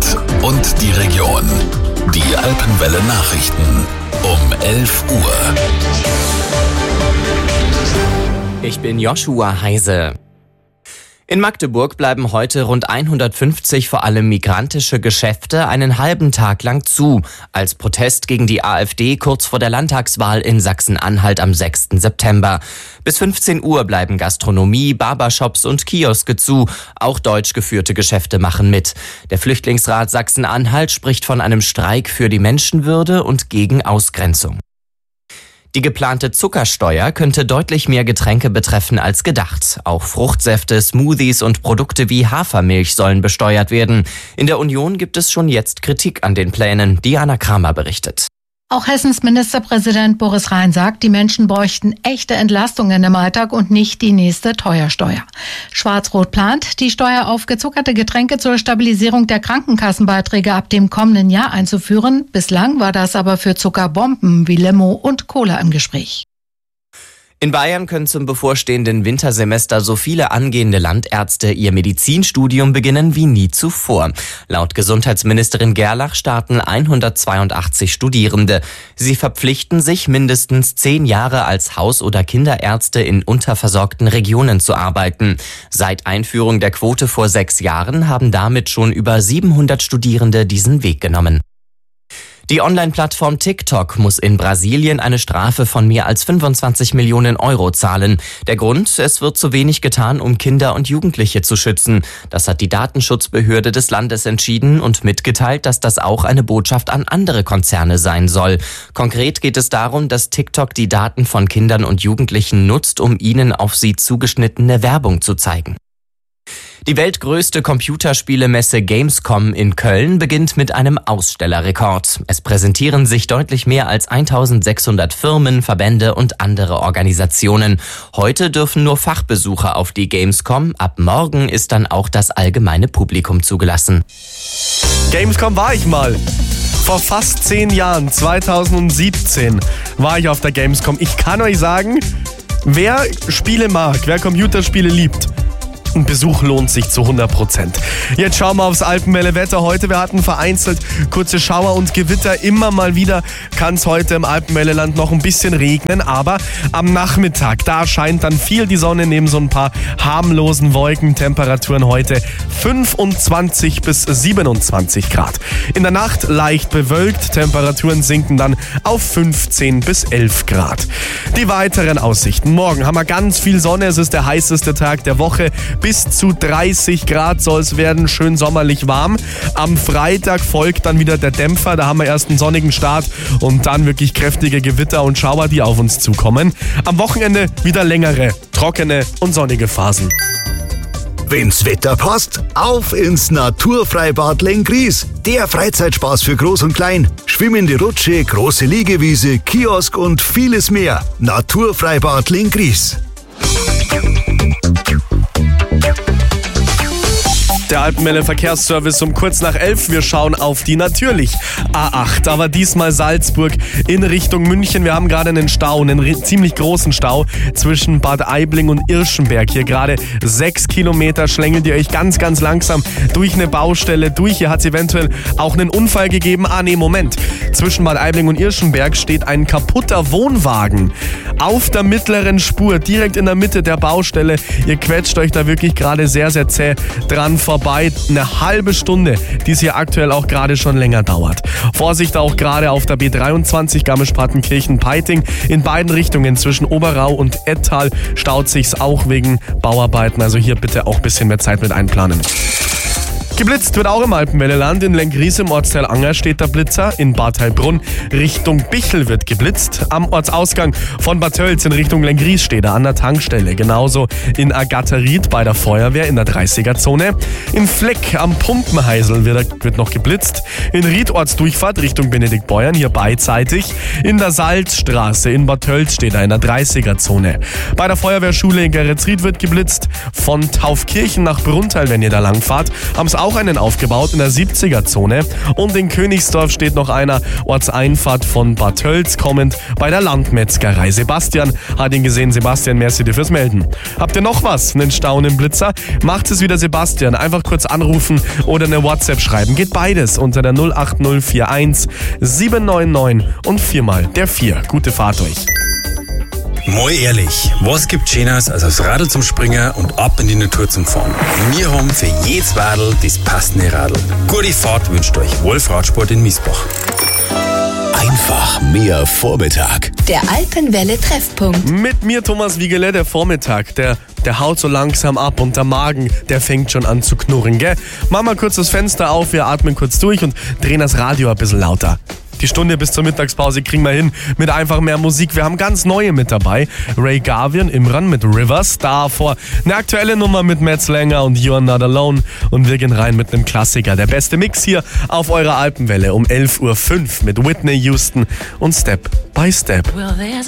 Land und die Region. Die Alpenwelle Nachrichten um 11 Uhr. Ich bin Joshua Heise. In Magdeburg bleiben heute rund 150 vor allem migrantische Geschäfte einen halben Tag lang zu, als Protest gegen die AfD kurz vor der Landtagswahl in Sachsen-Anhalt am 6. September. Bis 15 Uhr bleiben Gastronomie, Barbershops und Kioske zu. Auch deutsch geführte Geschäfte machen mit. Der Flüchtlingsrat Sachsen-Anhalt spricht von einem Streik für die Menschenwürde und gegen Ausgrenzung. Die geplante Zuckersteuer könnte deutlich mehr Getränke betreffen als gedacht. Auch Fruchtsäfte, Smoothies und Produkte wie Hafermilch sollen besteuert werden. In der Union gibt es schon jetzt Kritik an den Plänen. Diana Kramer berichtet. Auch Hessens Ministerpräsident Boris Rhein sagt, die Menschen bräuchten echte Entlastungen im Alltag und nicht die nächste Teuersteuer. Schwarz-Rot plant, die Steuer auf gezuckerte Getränke zur Stabilisierung der Krankenkassenbeiträge ab dem kommenden Jahr einzuführen. Bislang war das aber für Zuckerbomben wie Limo und Cola im Gespräch. In Bayern können zum bevorstehenden Wintersemester so viele angehende Landärzte ihr Medizinstudium beginnen wie nie zuvor. Laut Gesundheitsministerin Gerlach starten 182 Studierende. Sie verpflichten sich, mindestens 10 Jahre als Haus- oder Kinderärzte in unterversorgten Regionen zu arbeiten. Seit Einführung der Quote vor 6 Jahren haben damit schon über 700 Studierende diesen Weg genommen. Die Online-Plattform TikTok muss in Brasilien eine Strafe von mehr als 25 Millionen Euro zahlen. Der Grund: es wird zu wenig getan, um Kinder und Jugendliche zu schützen. Das hat die Datenschutzbehörde des Landes entschieden und mitgeteilt, dass das auch eine Botschaft an andere Konzerne sein soll. Konkret geht es darum, dass TikTok die Daten von Kindern und Jugendlichen nutzt, um ihnen auf sie zugeschnittene Werbung zu zeigen. Die weltgrößte Computerspielemesse Gamescom in Köln beginnt mit einem Ausstellerrekord. Es präsentieren sich deutlich mehr als 1600 Firmen, Verbände und andere Organisationen. Heute dürfen nur Fachbesucher auf die Gamescom. Ab morgen ist dann auch das allgemeine Publikum zugelassen. Gamescom war ich mal. Vor fast 10 Jahren, 2017, war ich auf der Gamescom. Ich kann euch sagen, wer Spiele mag, wer Computerspiele liebt, ein Besuch lohnt sich zu 100%. Jetzt schauen wir aufs Alpenwelle-Wetter heute. Wir hatten vereinzelt kurze Schauer und Gewitter. Immer mal wieder kann es heute im Alpenwelleland noch ein bisschen regnen. Aber am Nachmittag, da scheint dann viel die Sonne neben so ein paar harmlosen Wolken. Temperaturen heute 25 bis 27 Grad. In der Nacht leicht bewölkt. Temperaturen sinken dann auf 15 bis 11 Grad. Die weiteren Aussichten. Morgen haben wir ganz viel Sonne. Es ist der heißeste Tag der Woche. Bis zu 30 Grad soll es werden, schön sommerlich warm. Am Freitag folgt dann wieder der Dämpfer, da haben wir erst einen sonnigen Start und dann wirklich kräftige Gewitter und Schauer, die auf uns zukommen. Am Wochenende wieder längere, trockene und sonnige Phasen. Wenn's Wetter passt, auf ins Naturfreibad Lenggries. Der Freizeitspaß für Groß und Klein. Schwimmende Rutsche, große Liegewiese, Kiosk und vieles mehr. Naturfreibad Lenggries. Der Alpenwelle Verkehrsservice um kurz nach 11. Wir schauen auf die natürlich A8, aber diesmal Salzburg in Richtung München. Wir haben gerade einen Stau, einen ziemlich großen Stau zwischen Bad Aibling und Irschenberg. Hier gerade 6 Kilometer schlängelt ihr euch ganz, ganz langsam durch eine Baustelle durch. Hier hat es eventuell auch einen Unfall gegeben. Moment. Zwischen Bad Aibling und Irschenberg steht ein kaputter Wohnwagen auf der mittleren Spur, direkt in der Mitte der Baustelle. Ihr quetscht euch da wirklich gerade sehr, sehr zäh dran vorbei. Eine halbe Stunde, die es hier aktuell auch gerade schon länger dauert. Vorsicht auch gerade auf der B23 Garmisch-Partenkirchen-Peiting. In beiden Richtungen zwischen Oberrau und Ettal staut sich's auch wegen Bauarbeiten. Also hier bitte auch ein bisschen mehr Zeit mit einplanen. Geblitzt wird auch im Alpenwelleland. In Lenggries im Ortsteil Anger steht der Blitzer. In Bad Heilbrunn Richtung Bichl wird geblitzt. Am Ortsausgang von Bad Tölz in Richtung Lenggries steht er an der Tankstelle. Genauso in Agatha-Ried bei der Feuerwehr in der 30er-Zone. In Fleck am Pumpenheisel wird noch geblitzt. In Ried Ortsdurchfahrt Richtung Benediktbeuern, hier beidseitig. In der Salzstraße in Bad Tölz steht er in der 30er-Zone. Bei der Feuerwehrschule in Geretsried wird geblitzt. Von Taufkirchen nach Bruntal, wenn ihr da langfahrt. Am auch einen aufgebaut in der 70er-Zone. Und in Königsdorf steht noch einer, Ortseinfahrt von Bad Tölz, kommend bei der Landmetzgerei. Sebastian hat ihn gesehen. Sebastian, merci dir fürs Melden. Habt ihr noch was? Einen staunenden Blitzer? Macht es wieder Sebastian. Einfach kurz anrufen oder eine WhatsApp schreiben. Geht beides unter der 08041 799 und 4 der 4. Gute Fahrt euch. Mal ehrlich, was gibt Schöneres als aufs Radl zum Springen und ab in die Natur zum Fahren? Wir haben für jedes Radl das passende Radl. Gute Fahrt wünscht euch Wolf Radsport in Miesbach. Einfach mehr Vormittag. Der Alpenwelle-Treffpunkt. Mit mir Thomas Wiegele, der Vormittag, der haut so langsam ab und der Magen, der fängt schon an zu knurren, gell? Machen wir kurz das Fenster auf, wir atmen kurz durch und drehen das Radio ein bisschen lauter. Die Stunde bis zur Mittagspause kriegen wir hin mit einfach mehr Musik. Wir haben ganz neue mit dabei. Ray Garvey, Imran mit Rivers. Davor eine aktuelle Nummer mit Matt Slanger und You're Not Alone. Und wir gehen rein mit einem Klassiker. Der beste Mix hier auf eurer Alpenwelle um 11.05 Uhr mit Whitney Houston und Step by Step.